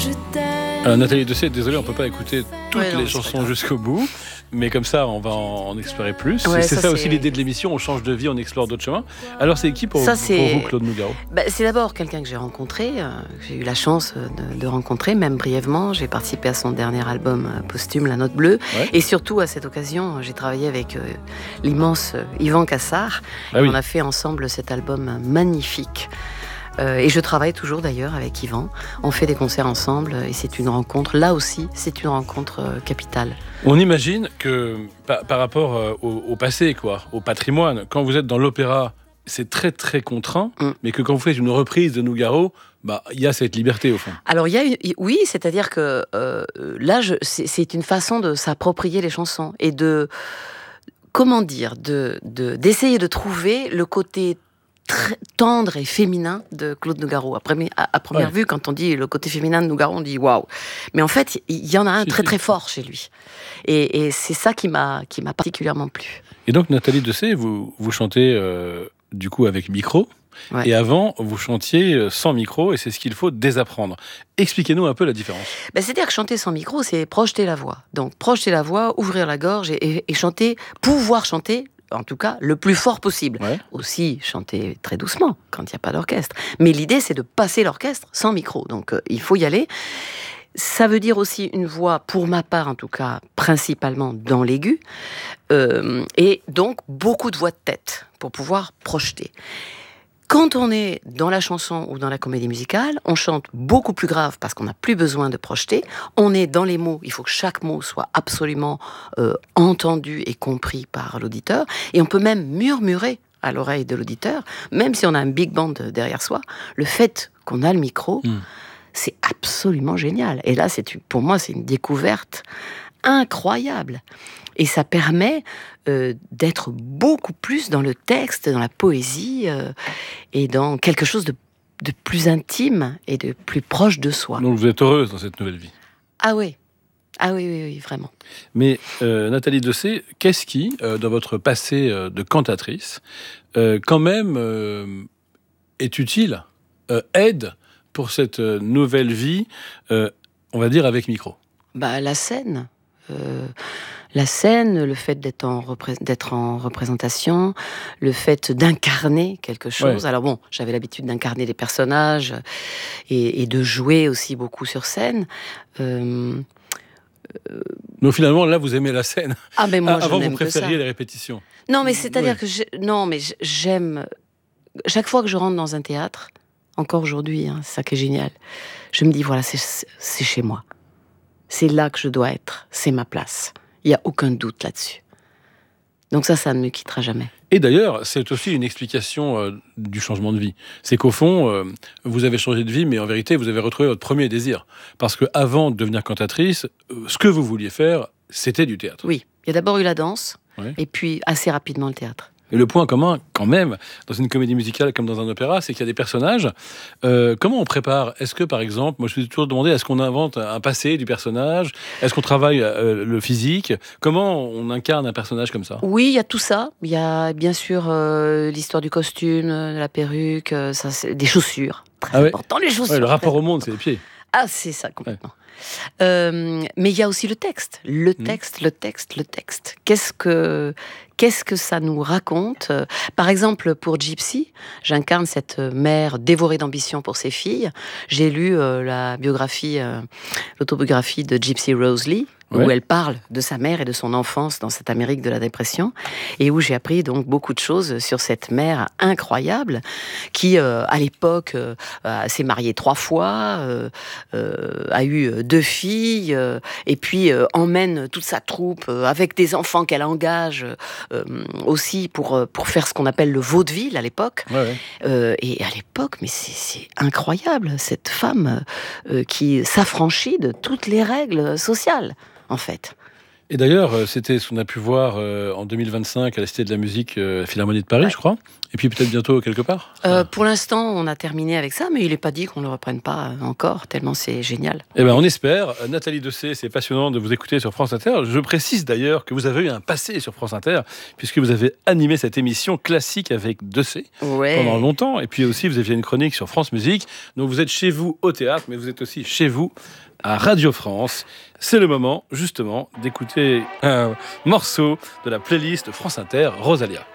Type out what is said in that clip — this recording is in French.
je t'aime. Nathalie Dessay, désolé, on ne peut pas écouter toutes Ouais, non, les c'est chansons pas grave. jusqu'au bout, mais comme ça, on va en explorer plus. Ouais, c'est ça, ça aussi c'est- l'idée de l'émission, on change de vie, on explore d'autres chemins. Alors c'est qui pour Ça, vous, c'est- Claude Nougaro? C'est d'abord quelqu'un que j'ai rencontré, que j'ai eu la chance de rencontrer, même brièvement. J'ai participé à son dernier album posthume, La Note Bleue. Ouais. Et surtout, à cette occasion, j'ai travaillé avec l'immense Yvan Cassard. Ah oui. On a fait ensemble cet album magnifique. Et je travaille toujours d'ailleurs avec Yvan. On fait des concerts ensemble et c'est une rencontre, là aussi, c'est une rencontre capitale. On imagine que par rapport au passé, quoi, au patrimoine, quand vous êtes dans l'opéra, c'est très très contraint, mais que quand vous faites une reprise de Nougaro, il y a cette liberté au fond. Alors, oui, c'est-à-dire que là, c'est une façon de s'approprier les chansons et de, comment dire, d'essayer de trouver le côté très tendre et féminin de Claude Nougaro. À première vue, quand on dit le côté féminin de Nougaro, on dit waouh. Mais en fait, il y en a un très fort chez lui. Et c'est ça qui m'a particulièrement plu. Et donc, Nathalie Dessay, vous chantez du coup avec micro. Ouais. Et avant, vous chantiez sans micro, et c'est ce qu'il faut désapprendre. Expliquez-nous un peu la différence. C'est-à-dire que chanter sans micro, c'est projeter la voix. Donc, projeter la voix, ouvrir la gorge et chanter, pouvoir chanter, en tout cas, le plus fort possible. Ouais. Aussi, chanter très doucement, quand il n'y a pas d'orchestre. Mais l'idée, c'est de passer l'orchestre sans micro. Donc, il faut y aller. Ça veut dire aussi une voix, pour ma part en tout cas, principalement dans l'aigu. Et donc, beaucoup de voix de tête pour pouvoir projeter. Quand on est dans la chanson ou dans la comédie musicale, on chante beaucoup plus grave parce qu'on n'a plus besoin de projeter. On est dans les mots, il faut que chaque mot soit absolument entendu et compris par l'auditeur. Et on peut même murmurer à l'oreille de l'auditeur, même si on a un big band derrière soi. Le fait qu'on a le micro, c'est absolument génial. Et là, pour moi, c'est une découverte incroyable. Et ça permet d'être beaucoup plus dans le texte, dans la poésie, et dans quelque chose de plus intime et de plus proche de soi. Donc vous êtes heureuse dans cette nouvelle vie. Ah oui, oui, vraiment. Mais Nathalie Dessay, qu'est-ce qui, dans votre passé de cantatrice, quand même est utile, aide pour cette nouvelle vie, on va dire avec micro? La scène. La scène, le fait d'être en représentation, le fait d'incarner quelque chose. Ouais. Alors bon, j'avais l'habitude d'incarner des personnages et de jouer aussi beaucoup sur scène. Donc finalement, là, vous aimez la scène. Ah mais moi, avant, je n'aime vous que ça. préfériez les répétitions. Non, mais c'est-à-dire que j'aime. Chaque fois que je rentre dans un théâtre, encore aujourd'hui, c'est ça qui est génial. Je me dis voilà, c'est chez moi. C'est là que je dois être. C'est ma place. Il n'y a aucun doute là-dessus. Donc ça ne me quittera jamais. Et d'ailleurs, c'est aussi une explication du changement de vie. C'est qu'au fond, vous avez changé de vie, mais en vérité, vous avez retrouvé votre premier désir. Parce qu'avant de devenir cantatrice, ce que vous vouliez faire, c'était du théâtre. Oui, il y a d'abord eu la danse, et puis assez rapidement le théâtre. Et le point commun, quand même, dans une comédie musicale comme dans un opéra, c'est qu'il y a des personnages. Comment on prépare? Est-ce que, par exemple, moi je me suis toujours demandé, est-ce qu'on invente un passé du personnage? Est-ce qu'on travaille le physique? Comment on incarne un personnage comme ça? Oui, il y a tout ça. Il y a bien sûr l'histoire du costume, de la perruque, des chaussures. Très important, les chaussures. Ouais, le rapport au monde, c'est les pieds. Ah, c'est ça, complètement. Ouais. Mais il y a aussi le texte. Le texte. Qu'est-ce que ça nous raconte? Par exemple, pour Gypsy, j'incarne cette mère dévorée d'ambition pour ses filles. J'ai lu l'autobiographie de Gypsy Rose Lee, où elle parle de sa mère et de son enfance dans cette Amérique de la dépression, et où j'ai appris donc beaucoup de choses sur cette mère incroyable qui, à l'époque, s'est mariée 3 fois, a eu 2 filles, et puis emmène toute sa troupe avec des enfants qu'elle engage aussi pour faire ce qu'on appelle le vaudeville à l'époque. Et à l'époque, mais c'est incroyable, cette femme qui s'affranchit de toutes les règles sociales, en fait. Et d'ailleurs, c'était ce qu'on a pu voir en 2025 à la Cité de la Musique, la Philharmonie de Paris, je crois. Et puis peut-être bientôt quelque part. Pour l'instant, on a terminé avec ça, mais il n'est pas dit qu'on ne le reprenne pas encore, tellement c'est génial. Eh ben, on espère. Nathalie Dessay, c'est passionnant de vous écouter sur France Inter. Je précise d'ailleurs que vous avez eu un passé sur France Inter, puisque vous avez animé cette émission classique avec Dessay pendant longtemps. Et puis aussi, vous aviez une chronique sur France Musique. Donc vous êtes chez vous au théâtre, mais vous êtes aussi chez vous à Radio France. C'est le moment, justement, d'écouter un morceau de la playlist France Inter, Rosalia.